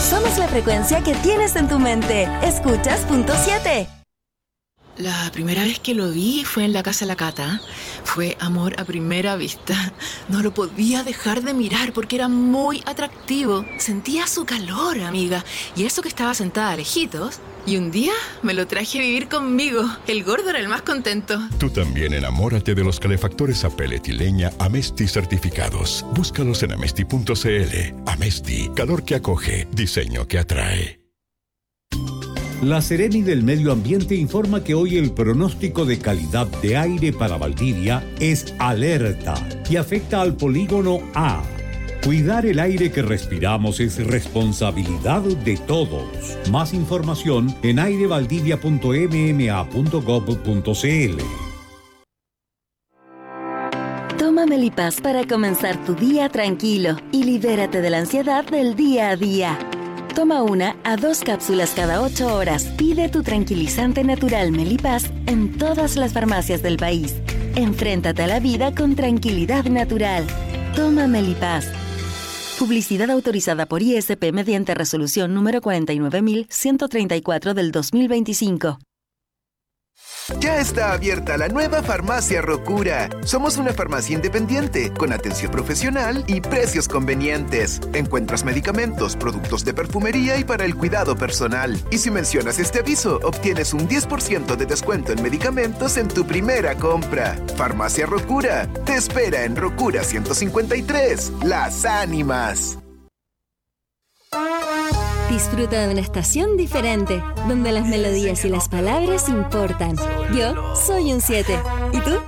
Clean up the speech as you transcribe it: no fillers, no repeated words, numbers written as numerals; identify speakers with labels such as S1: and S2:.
S1: Somos la frecuencia que tienes en tu mente. Escuchas Punto 7.
S2: La primera vez que lo vi fue en la casa de la Cata. Fue amor a primera vista. No lo podía dejar de mirar porque era muy atractivo. Sentía su calor, amiga. Y eso que estaba sentada lejitos. Y un día me lo traje a vivir conmigo. El gordo era el más contento.
S3: Tú también enamórate de los calefactores a pellet y leña Amesti certificados. Búscalos en amesti.cl. Amesti, calor que acoge, diseño que atrae.
S4: La Seremi del Medio Ambiente informa que hoy el pronóstico de calidad de aire para Valdivia es alerta y afecta al polígono A. Cuidar el aire que respiramos es responsabilidad de todos. Más información en airevaldivia.mma.gov.cl.
S1: Toma Melipaz para comenzar tu día tranquilo y libérate de la ansiedad del día a día. Toma 1 a 2 cápsulas cada 8 horas. Pide tu tranquilizante natural Melipaz en todas las farmacias del país. Enfréntate a la vida con tranquilidad natural. Toma Melipaz. Publicidad autorizada por ISP mediante resolución número 49134 del 2025.
S5: Ya está abierta la nueva Farmacia Rocura. Somos una farmacia independiente, con atención profesional y precios convenientes. Encuentras medicamentos, productos de perfumería y para el cuidado personal. Y si mencionas este aviso, obtienes un 10% de descuento en medicamentos en tu primera compra. Farmacia Rocura te espera en Rocura 153, Las Ánimas.
S1: Disfruta de una estación diferente, donde las melodías y las palabras importan. Yo soy un 7. ¿Y tú?